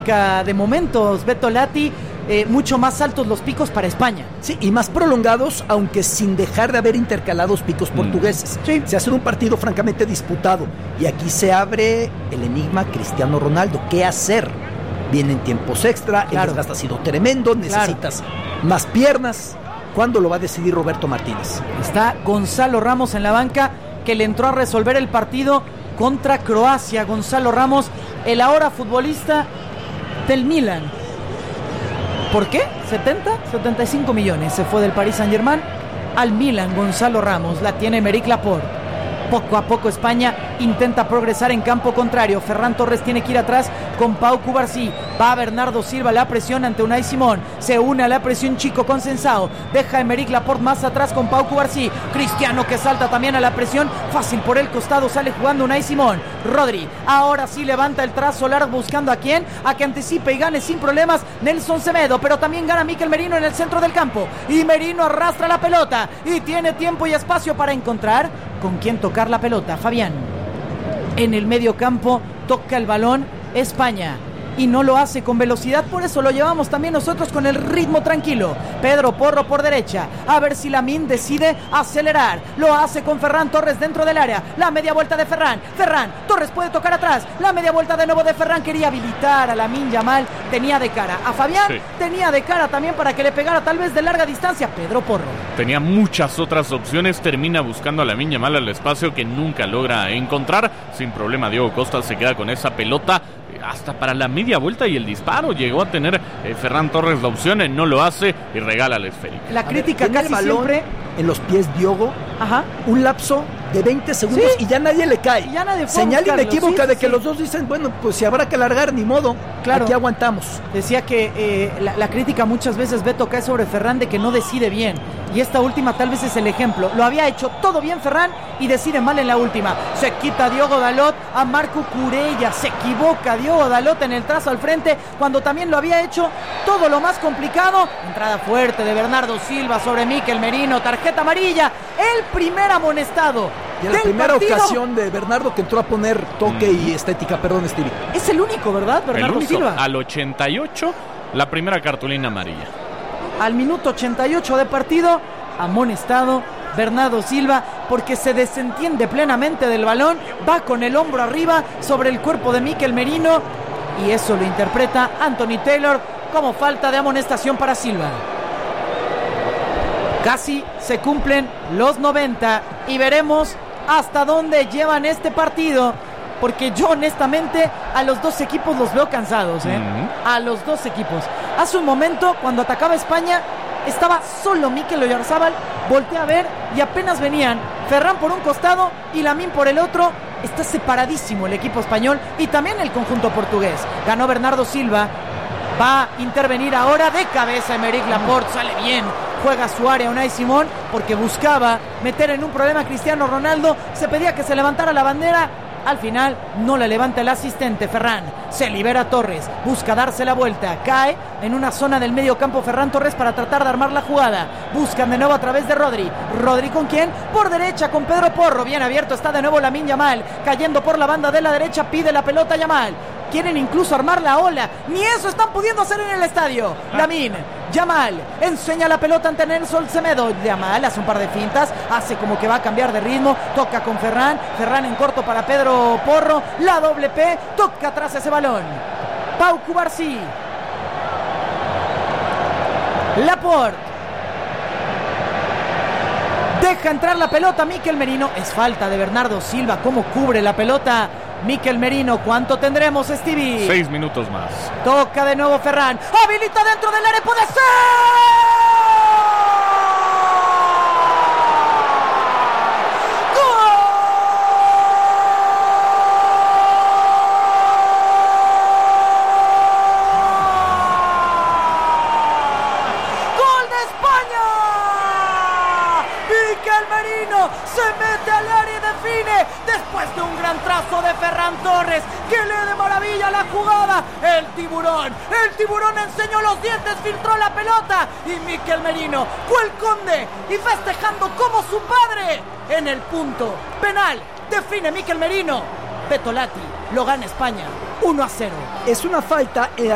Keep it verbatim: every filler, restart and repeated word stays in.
marca de momentos, Beto Lati, eh, mucho más altos los picos para España. Sí, y más prolongados, aunque sin dejar de haber intercalados picos mm. portugueses. Sí. Se hace un partido francamente disputado. Y aquí se abre el enigma Cristiano Ronaldo. ¿Qué hacer? Vienen tiempos extra, claro. El desgaste ha sido tremendo, necesitas claro. más piernas. ¿Cuándo lo va a decidir Roberto Martínez? Está Gonzalo Ramos en la banca, que le entró a resolver el partido contra Croacia. Gonzalo Ramos, el ahora futbolista del Milan. ¿Por qué? ¿setenta? setenta y cinco millones. Se fue del Paris Saint-Germain al Milan. Gonzalo Ramos, la tiene Aymeric Laporte. Poco a poco España intenta progresar en campo contrario. Ferran Torres tiene que ir atrás con Pau Cubarsí. Va Bernardo Silva, la presión ante Unai Simón. Se une a la presión Chico Consensao. Deja a Aymeric Laporte más atrás con Pau Cubarsí. Cristiano que salta también a la presión. Fácil por el costado, sale jugando Unai Simón. Rodri, ahora sí levanta el trazo largo buscando a quién, a que anticipe y gane sin problemas Nelson Semedo, pero también gana Mikel Merino en el centro del campo. Y Merino arrastra la pelota y tiene tiempo y espacio para encontrar con quién tocar la pelota. Fabián, en el medio campo, toca el balón España y no lo hace con velocidad, por eso lo llevamos también nosotros con el ritmo tranquilo. Pedro Porro por derecha, a ver si Lamine decide acelerar. Lo hace con Ferran Torres dentro del área. La media vuelta de Ferran, Ferran, Torres puede tocar atrás. La media vuelta de nuevo de Ferran, quería habilitar a Lamine Yamal, tenía de cara a Fabián, sí. tenía de cara también para que le pegara tal vez de larga distancia. Pedro Porro tenía muchas otras opciones, termina buscando a Lamine Yamal al espacio que nunca logra encontrar. Sin problema Diego Costa se queda con esa pelota hasta para la media vuelta y el disparo. Llegó a tener eh, Ferran Torres la opción, eh, no lo hace y regala la esférica. La crítica ver, casi el balón siempre en los pies Diogo. Ajá. Un lapso de veinte segundos sí. y ya nadie le cae. Ya nadie Señal inequívoca sí, de que sí. los dos dicen, bueno, pues si habrá que alargar, ni modo. Claro. Aquí aguantamos. Decía que eh, la, la crítica muchas veces, Beto, cae sobre Ferran de que no decide bien. Y esta última tal vez es el ejemplo. Lo había hecho todo bien Ferran y decide mal en la última. Se quita Diogo Dalot a Marco Curella. Se equivoca Diogo Dalot en el trazo al frente cuando también lo había hecho todo lo más complicado. Entrada fuerte de Bernardo Silva sobre Mikel Merino. Tarjeta amarilla. El primer amonestado. Y en la primera partido. ocasión de Bernardo que entró a poner toque mm. y estética, perdón, Stevie. Es el único, ¿verdad, Bernardo el único. Silva? Al ochenta y ocho, la primera cartulina amarilla. Al minuto ochenta y ocho de partido, amonestado Bernardo Silva porque se desentiende plenamente del balón, va con el hombro arriba sobre el cuerpo de Mikel Merino y eso lo interpreta Anthony Taylor como falta de amonestación para Silva. Casi se cumplen los noventa y veremos hasta dónde llevan este partido, porque yo honestamente a los dos equipos los veo cansados, ¿eh? Uh-huh. A los dos equipos. Hace un momento, cuando atacaba España, estaba solo Mikel Oyarzabal, volteé a ver y apenas venían Ferran por un costado y Lamine por el otro. Está separadísimo el equipo español y también el conjunto portugués. Ganó Bernardo Silva, va a intervenir ahora de cabeza Aymeric Laporte, sale bien. Juega su área Unai Simón porque buscaba meter en un problema a Cristiano Ronaldo. Se pedía que se levantara la bandera. Al final no la levanta el asistente. Ferran se libera Torres, busca darse la vuelta, cae en una zona del medio campo Ferran Torres para tratar de armar la jugada. Buscan de nuevo a través de Rodri. ¿Rodri con quién? Por derecha con Pedro Porro. Bien abierto está de nuevo Lamine Yamal, cayendo por la banda de la derecha, pide la pelota Yamal. Quieren incluso armar la ola. Ni eso están pudiendo hacer en el estadio. Lamine Yamal enseña la pelota ante Nelson Semedo. Yamal hace un par de fintas, hace como que va a cambiar de ritmo, toca con Ferran. Ferran en corto para Pedro Porro. La doble P, toca atrás ese balón. Pau Cubarsí. Laporte. Deja entrar la pelota Mikel Merino. Es falta de Bernardo Silva. ¿Cómo cubre la pelota Mikel Merino? ¿Cuánto tendremos, Stevie? Seis minutos más. Toca de nuevo Ferran. Habilita dentro del área. ¡Puede ser! Se mete al área y define después de un gran trazo de Ferran Torres que lee de maravilla la jugada. El tiburón, el tiburón enseñó los dientes, filtró la pelota y Mikel Merino fue el conde y festejando como su padre en el punto penal. Define Mikel Merino. Beto Lati, lo gana España uno a cero. Es una falta en la